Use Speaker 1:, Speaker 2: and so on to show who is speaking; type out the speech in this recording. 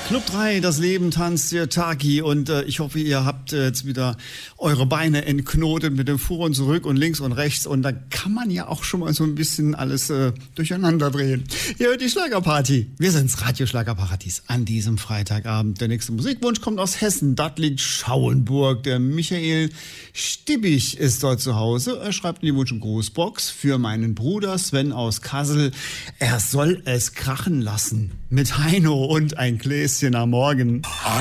Speaker 1: Club 3, das Leben tanzt hier, Taki, und ich hoffe, ihr habt jetzt wieder eure Beine entknotet mit dem Fuhren zurück und links und rechts, und da kann man ja auch schon mal so ein bisschen alles durcheinander drehen. Ihr hört die Schlagerparty. Wir sind's, Radio Schlagerparadies, an diesem Freitagabend. Der nächste Musikwunsch kommt aus Hessen, das liegt Schauenburg. Der Michael Stibbig ist dort zu Hause. Er schreibt in die Wunsch- und Grußbox für meinen Bruder Sven aus Kassel. Er soll es krachen lassen mit Heino und ein Gläschen am Morgen.